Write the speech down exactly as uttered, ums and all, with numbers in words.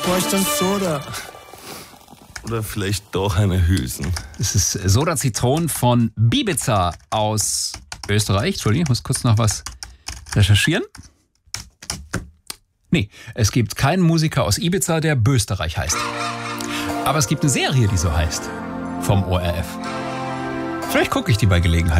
bräuchte ein Soda. Oder vielleicht doch eine Hülsen. Es ist Soda Zitron von Bibiza aus Österreich. Entschuldigung, ich muss kurz noch was recherchieren. Nee, es gibt keinen Musiker aus Ibiza, der Bösterreich heißt. Aber es gibt eine Serie, die so heißt. Vom O R F. Vielleicht gucke ich die bei Gelegenheit.